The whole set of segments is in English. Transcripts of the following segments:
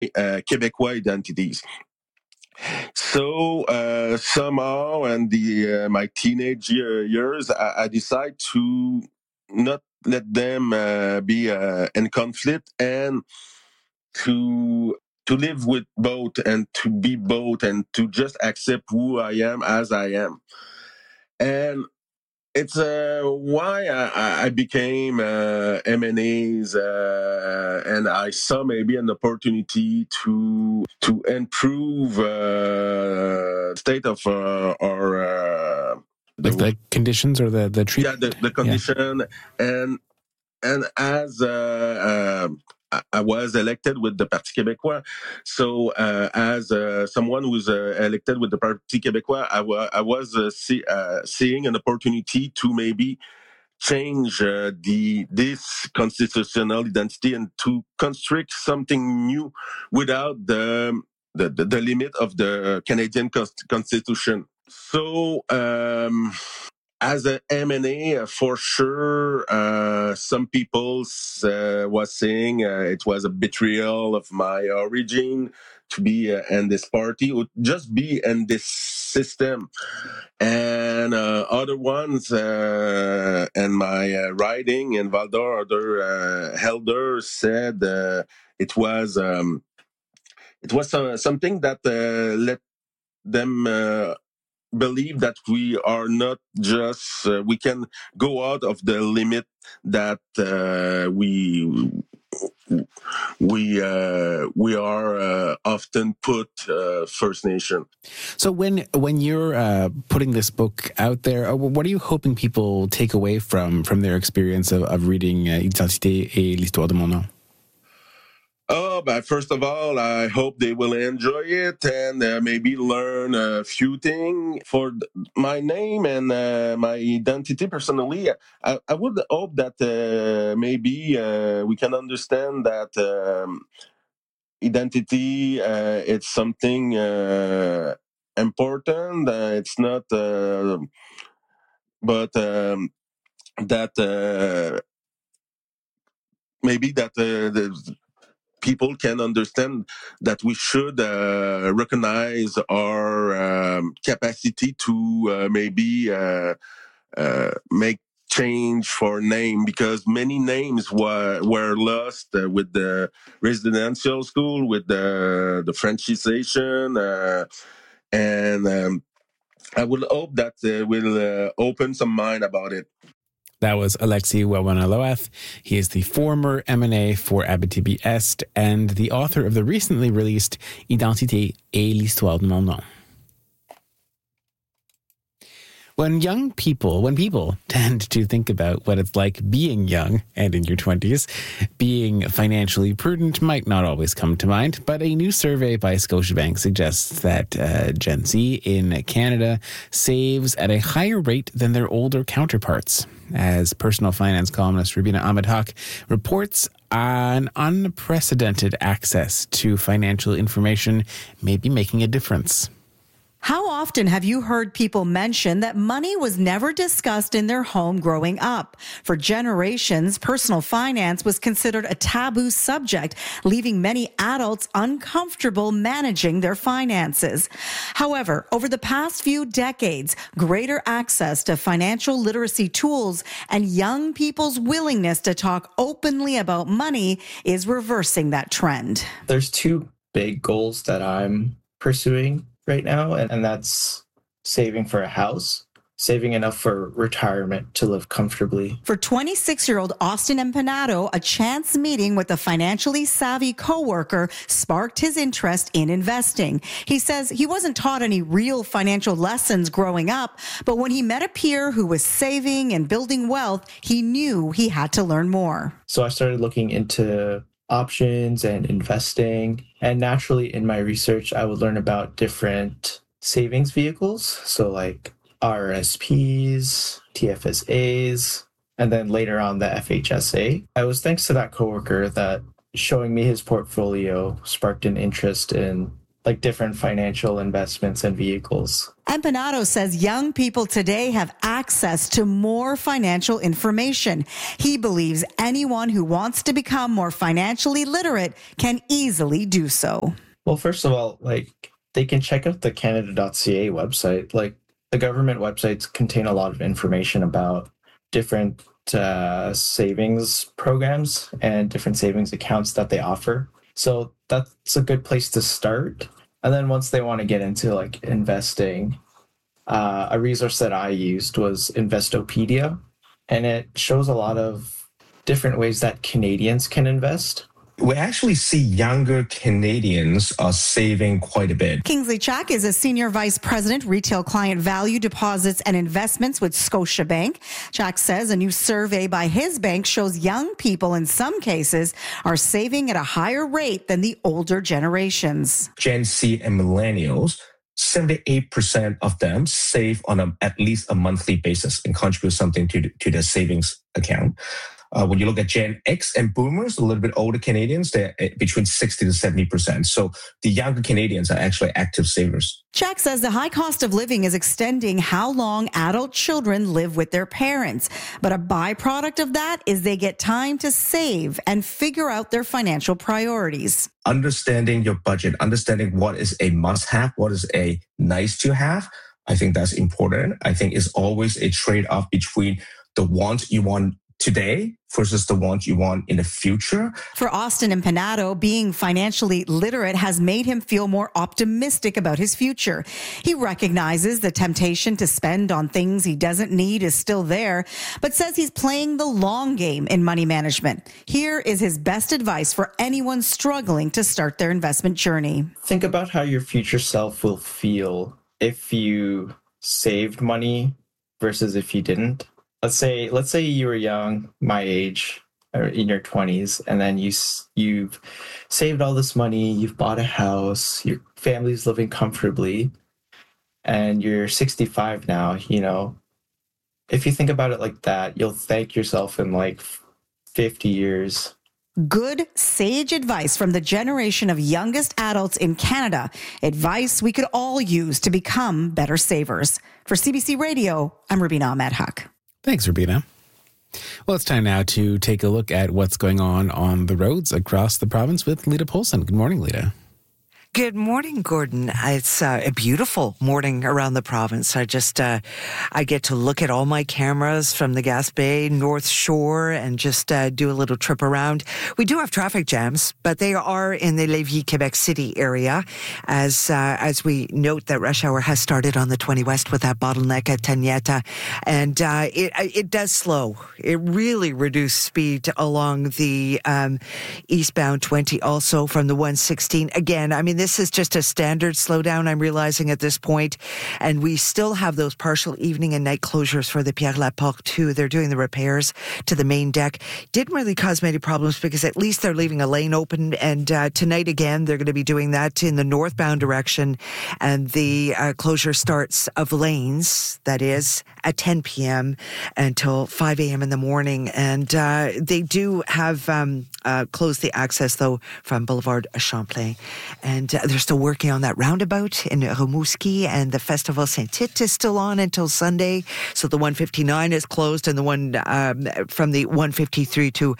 Québécois identities. So somehow, in the my teenage years, I decide to not let them be in conflict, and to live with both, and to be both, and to just accept who I am as I am. And it's why I became M&As, and I saw maybe an opportunity to improve state of our like the conditions or the treatment. The condition. And as I was elected with the Parti Québécois, so as someone who's elected with the Parti Québécois, I was seeing an opportunity to maybe change this constitutional identity, and to construct something new without the limit of the Canadian Constitution. So as a M&A, for sure, some people was saying it was a betrayal of my origin to be in this party, or just be in this system. And other ones in my riding in Val-d'Or, other elders said it was something that let them believe that we are not just we can go out of the limit that we are often put First Nation. So when you're putting this book out there, what are you hoping people take away from their experience of reading Identité et l'histoire de mon nom? Oh, but first of all, I hope they will enjoy it, and maybe learn a few things. For my name and my identity personally, I would hope that maybe we can understand that identity, it's something important. It's not, but that maybe that the people can understand that we should recognize our capacity to maybe make change for name, because many names were lost with the residential school, with the franchisation, and I will hope that will open some mind about it. That was Alexis Wawena-Loath. He is the former M&A for Abitibi-Est and the author of the recently released Identité et l'histoire de mon nom. When people tend to think about what it's like being young and in your 20s, being financially prudent might not always come to mind, but a new survey by Scotiabank suggests that Gen Z in Canada saves at a higher rate than their older counterparts. As personal finance columnist Rubina Ahmed-Haq reports, an unprecedented access to financial information may be making a difference. How often have you heard people mention that money was never discussed in their home growing up? For generations, personal finance was considered a taboo subject, leaving many adults uncomfortable managing their finances. However, over the past few decades, greater access to financial literacy tools and young people's willingness to talk openly about money is reversing that trend. There's two big goals that I'm pursuing right now, and that's saving for a house, saving enough for retirement to live comfortably. For 26-year-old Austin Empanado, a chance meeting with a financially savvy coworker sparked his interest in investing. He says he wasn't taught any real financial lessons growing up, but when he met a peer who was saving and building wealth, he knew he had to learn more. So I started looking into options and investing. And naturally, in my research, I would learn about different savings vehicles. So like RRSPs, TFSAs, and then later on the FHSA. I was thanks to that coworker that showing me his portfolio sparked an interest in like different financial investments and vehicles. Empanado says young people today have access to more financial information. He believes anyone who wants to become more financially literate can easily do so. Well, first of all, like they can check out the Canada.ca website. Like the government websites contain a lot of information about different savings programs and different savings accounts that they offer. So that's a good place to start. And then once they want to get into like investing, a resource that I used was Investopedia, and it shows a lot of different ways that Canadians can invest. We actually see younger Canadians are saving quite a bit. Kingsley Chak is a Senior Vice President, Retail Client Value, Deposits and Investments with Scotiabank. Chak says a new survey by his bank shows young people in some cases are saving at a higher rate than the older generations. Gen Z and millennials, 78% of them save on at least a monthly basis and contribute something to their savings account. When you look at Gen X and boomers, a little bit older Canadians, they're between 60 to 70%. So the younger Canadians are actually active savers. Chak says the high cost of living is extending how long adult children live with their parents. But a byproduct of that is they get time to save and figure out their financial priorities. Understanding your budget, understanding what is a must-have, what is a nice-to-have, I think that's important. I think it's always a trade-off between the want you want today versus the want you want in the future. For Austin Empanado, being financially literate has made him feel more optimistic about his future. He recognizes the temptation to spend on things he doesn't need is still there, but says he's playing the long game in money management. Here is his best advice for anyone struggling to start their investment journey. Think about how your future self will feel if you saved money versus if you didn't. Let's say you were young, my age, or in your 20s, and then you've saved all this money, you've bought a house, your family's living comfortably, and you're 65 now, if you think about it like that, you'll thank yourself in like 50 years. Good, sage advice from the generation of youngest adults in Canada. Advice we could all use to become better savers. For CBC Radio, I'm Rubina Ahmed-Haq. Thanks, Rubina. Well, it's time now to take a look at what's going on the roads across the province with Lita Polson. Good morning, Lita. Good morning, Gordon. It's a beautiful morning around the province. I get to look at all my cameras from the Gaspé North Shore and just do a little trip around. We do have traffic jams, but they are in the Lévis, Quebec City area. As we note that rush hour has started on the 20 West with that bottleneck at Taniata, and it does slow. It really reduced speed along the eastbound 20, also from the 116. Again, I mean, this is just a standard slowdown, I'm realizing at this point. And we still have those partial evening and night closures for the Pierre Laporte too. They're doing the repairs to the main deck. Didn't really cause many problems because at least they're leaving a lane open. And tonight again, they're going to be doing that in the northbound direction. And the closure starts of lanes, that is, at 10 p.m. until 5 a.m. in the morning. And they do have closed the access, though, from Boulevard Champlain. And they're still working on that roundabout in Rimouski, and the Festival Saint-Tite is still on until Sunday. So the 159 is closed, and the one from the 153 to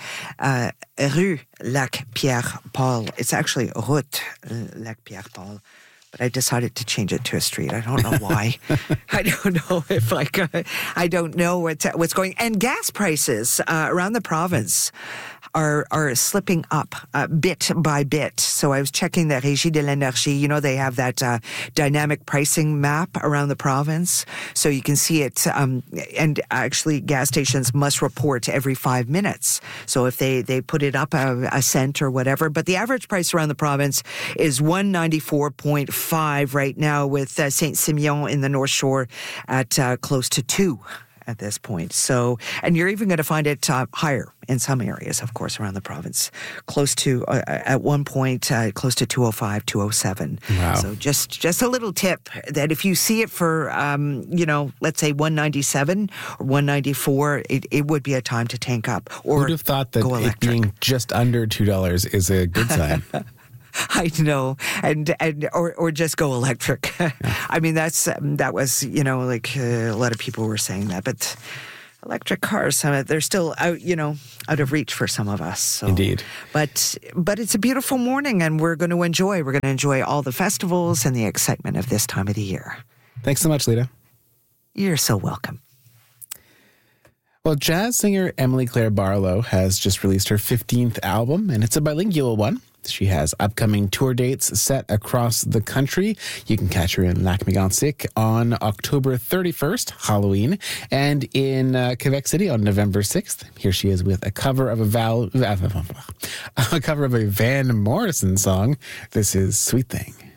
Rue Lac-Pierre-Paul. It's actually Route Lac-Pierre-Paul. But I decided to change it to a street. I don't know why. I don't know if I don't know what's going. And gas prices around the province are slipping up bit by bit. So I was checking the Régie de l'Énergie. They have that dynamic pricing map around the province. So you can see it. And actually, gas stations must report every 5 minutes. So if they put it up a cent or whatever. But the average price around the province is $1.94.5 right now, with Saint-Simeon in the North Shore at close to 2 at this point. So, and you're even going to find it higher in some areas, of course, around the province. Close to, at one point, close to 205, 207. Wow. So just a little tip that if you see it for, let's say 197 or 194, it would be a time to tank up. Or who'd have thought that go it electric. being just under $2 is a good sign? I know, and or just go electric. I mean, that was like a lot of people were saying that, but electric cars, they're still out of reach for some of us. So. Indeed, but it's a beautiful morning, and we're going to enjoy all the festivals and the excitement of this time of the year. Thanks so much, Lita. You're so welcome. Well, jazz singer Emily Claire Barlow has just released her 15th album, and it's a bilingual one. She has upcoming tour dates set across the country. You can catch her in Lac-Mégantic on October 31st, Halloween, and in Quebec City on November 6th. Here she is with a cover of a Van Morrison song. This is Sweet Thing.